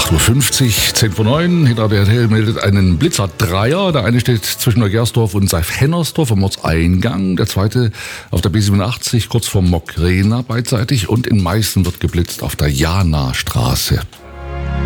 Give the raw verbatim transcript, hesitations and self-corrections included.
acht Uhr fünfzig, zehn vor neun. Hitradio R T L meldet einen Blitzer-Dreier. Der eine steht zwischen Neugersdorf und Seif-Hennersdorf am Ortseingang. Der zweite auf der B siebenundachtzig, kurz vor Mockrena beidseitig. Und in Meißen wird geblitzt auf der Jana-Straße.